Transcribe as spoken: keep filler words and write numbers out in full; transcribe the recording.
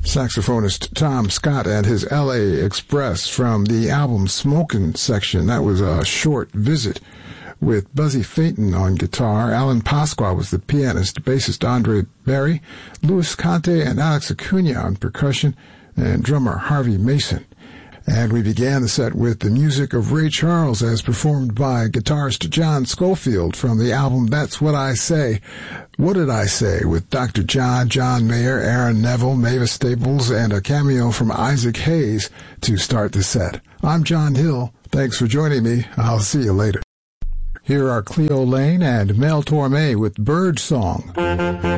Saxophonist Tom Scott and his L A Express from the album Smokin' section. That was a short visit with Buzzy Phaeton on guitar. Alan Pasqua was the pianist, bassist Andre Berry, Luis Conte and Alex Acuna on percussion, and drummer Harvey Mason. And we began the set with the music of Ray Charles as performed by guitarist John Schofield from the album That's What I Say. What Did I Say? With Doctor John, John Mayer, Aaron Neville, Mavis Staples, and a cameo from Isaac Hayes to start the set. I'm John Hill. Thanks for joining me. I'll see you later. Here are Cleo Lane and Mel Torme with Bird Song.